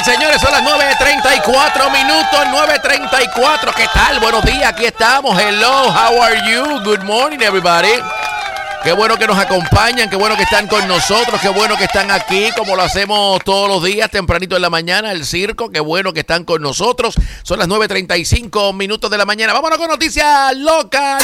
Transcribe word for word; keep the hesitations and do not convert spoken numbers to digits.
señores, son las nueve treinta y cuatro minutos, nueve treinta y cuatro. ¿Qué tal? Buenos días, aquí estamos. Hello, how are you? Good morning, everybody. Qué bueno que nos acompañan, qué bueno que están con nosotros, qué bueno que están aquí, como lo hacemos todos los días, tempranito en la mañana, el circo, qué bueno que están con nosotros. Son las nueve treinta y cinco minutos de la mañana. Vámonos con noticias locales.